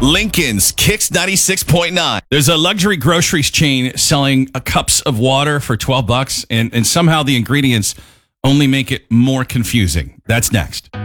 Lincoln's Kicks 96.9. There's a luxury groceries chain selling cups of water for $12, and somehow the ingredients only make it more confusing. That's next.